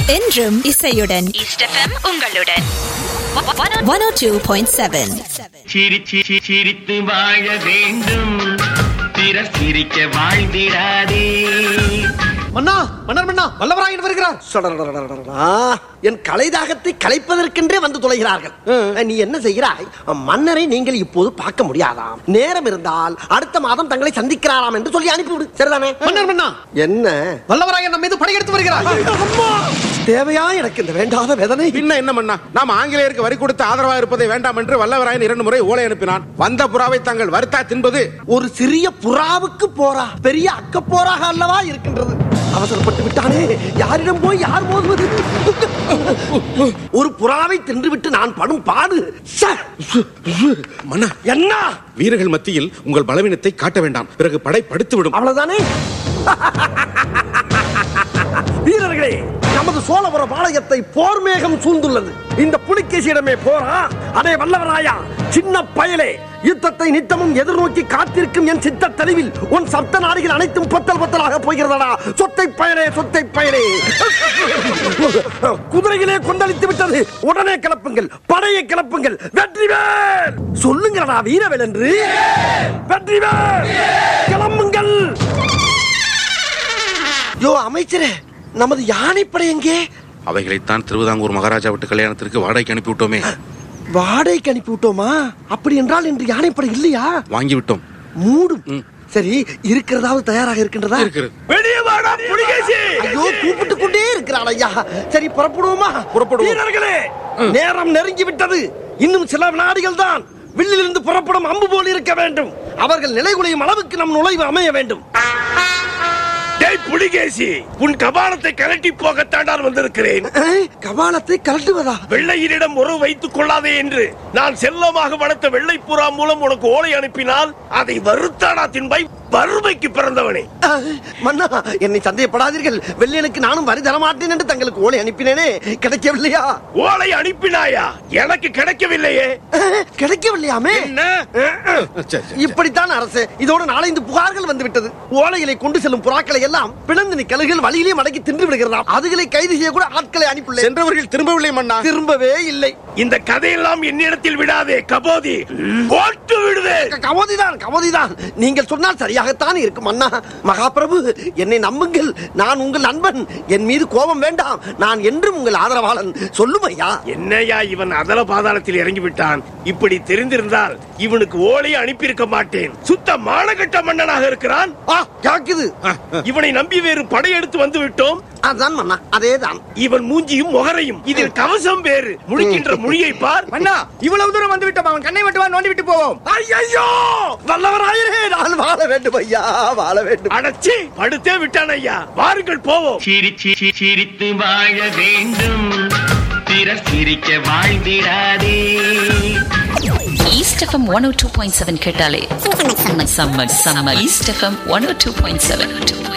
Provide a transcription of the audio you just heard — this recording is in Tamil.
என்றும் இசையுடன் ஈஸ்ட் எஃப்எம் உங்களுடன் 102.7. சிரித்து வாழ வேண்டும், பிறர் சிரிக்க வாழ்ந்திடாதே. மன்னா, மன்னர் மன்னா, வல்லவராயன் வருகிறார். என் கலைதாகத்தை கலைப்பதற்கென்றே வந்து தொலைகிறார்கள். நீ என்ன செய்கிறாய்? மன்னரை நீங்கள் இப்போது பார்க்க முடியாதாம். நேரம் இருந்தால் அடுத்த மாதம் தங்களை சந்திக்கிறாராம் என்று சொல்லி அனுப்பிவிடு. சரிதானே? மன்னர் மன்னா, என்ன வல்லவராயன் நம்ம மீது படையெடுத்து வருகிறார். தேவையா எனக்கு இந்த வேண்டாத வேதனை? பின்ன என்ன மன்னா, நாம் ஆங்கிலேயருக்கு வரி கொடுத்து ஆதரவாக இருப்பதை வேண்டாம் என்று வல்லவராயன் 2 முறை ஓலை அனுப்பினான். வந்த புறாவை தாங்கள் வறுத்தா தின்பது. ஒரு சிறிய புறாவுக்கு போரா பெரிய அக்க போராக அல்லவா இருக்கின்றது. அவசரப்பட்டு விட்டானே, யாரிடம் போய் யார் மோதுவது? ஒரு புறாவை தின்றுவிட்டு நான் படும் பாடு. மன்னா, என்ன? வீரர்கள் மத்தியில் உங்கள் பலவீனத்தை காட்ட வேண்டாம், பிறகு படை படுத்து விடும். அவ்வளவுதானே? வீரர்களே, நமது சோழபுர பாளையத்தை போர் மேகம் சூழ்ந்துள்ளது. இந்த புலிகேசியிடமே போரா? அதே வல்லவராயா, சின்ன பயலே, யுத்தத்தை நித்தமும் எதிர்நோக்கி காத்திருக்கும் என் சித்த தெளிவில் உன் சப்த நாடுகள் அனைத்தும் பொத்தல் பொத்தலாக போகிறதா? சொத்தை பயலே, சொத்தை பயலே. குதிரைகளே கொந்தளித்து விட்டது. உடனே கிளப்புங்கள், படையை கிளப்புங்கள். வெற்றிவேல் சொல்லுங்களா வீரவேல் என்று. வெற்றிவேல் கிளம்புங்கள். யோ அமைச்சரே, நமது யானைப்படை எங்கே? அவைகளைத்தான் திருவிதாங்கூர் மகாராஜா விட்டு கல்யாணத்திற்கு வாடகைக்கு அனுப்பிவிட்டோமே. வாடகைக்கு அனுப்பி விட்டோமா? அப்படி என்றால் இன்று யானைப்படை இல்லையா? வாங்கி விட்டோம். மூடும். சரி, இருக்கிறதாவது தயாராக இருக்கின்றதா? ஐயோ, கூப்பிட்டு கொண்டே இருக்கிறான் ஐயா. சரி, புறப்படுவோமா? புறப்படுவோம். வீரர்களே, நேரம் நெருங்கி விட்டது. இன்னும் சில வினாடிகள் தான். வில்லிலிருந்து புறப்படும் அம்பு போல் இருக்க வேண்டும். அவர்கள் நிலைகுலையும் அளவுக்கு நம் நுழைவு அமைய வேண்டும். புலிகேசி, உன் கபாலத்தை கலட்டி போகத்தான் வந்திருக்கிறேன். கபாலத்தை கலட்டுவதா? வெள்ளையரிடம் உறவு வைத்துக் கொள்ளாதே என்று நான் செல்லமாக வளர்த்த வெள்ளை புறா மூலம் உனக்கு ஓலை அனுப்பினால் அதை வருத்தாடா தின்பாய், வறுமைக்கு பிறந்தவனே. மன்னா, என்னை சந்தேகப்படாதீர்கள். வெள்ளையனுக்கு நானும் வரி தரமாட்டேன் என்று தங்களுக்கு ஓலை அனுப்பினேனே, கிடைக்கவில்லையா? ஓலை அனுப்பினாயா? எனக்கு கிடைக்கவில்லையே. கிடைக்கவில்லையாமே? இப்படித்தான் அரசு. இதோடு 4-5 புகார்கள் வந்து விட்டது. ஓலைகளை கொண்டு செல்லும் புறாக்களை எல்லாம் பிளந்து நிக்கல்கள் வழியிலே மடக்கி தின்று விடுகிறதாம். அதுகளை கைது செய்ய கூட ஆட்களை அனுப்பியுள்ளேன். சென்றவர்கள் திரும்பவில்லை மன்னா. திரும்பவே இல்லை. இந்த கதையெல்லாம் என்னிடத்தில் விடாதே கபோதி, போட்டு விடுவே. கபோதிதான், கபோதிதான். நீங்கள் சொன்னால் சரியாகத்தான் இருக்கும் அண்ணா. மகாபிரபு, என்னை நம்புங்கள். நான் உங்கள் நண்பன். என் மீது கோபம் வேண்டாம். நான் என்றும் உங்கள் ஆதரவாளன். சொல்லும் ஐயா. என்னையா இவன் அதல பாதாளத்தில் இறங்கி விட்டான். இப்படி தெரிந்திருந்தால் இவனுக்கு ஓலையை அனுப்பியிருக்க மாட்டேன். சுத்த மானகட்ட மன்னனாக இருக்கிறான். இவனை நம்பி வேறு படையெடுத்து வந்து விட்டோம். அதான் மன்னா, அதேதான். இவன் மூஞ்சியும் முகரையும், இதில் கவசம் வேறு. முடிக்கின்ற மொழியை பார். மன்னா, இவ்வளவு தூரம் வந்து விட்டோம். அவன் கண்ணை மட்டும் நோண்டி விட்டு போவோம். ஐயோ, வல்லவராயரே, நான் வாழ வேண்டும் ஐயா, வாழ வேண்டும். அடச்சி, படுத்தே விட்டான் ஐயா. வாருங்கள் போவோம். சிரித்து வாழ வேண்டும், பிறர் சிரிக்க வாழ்ந்திடாதே. ஈஸ்ட் எஃப்எம் 102.7 கேட்டாலே சம்மர். East FM 102.7.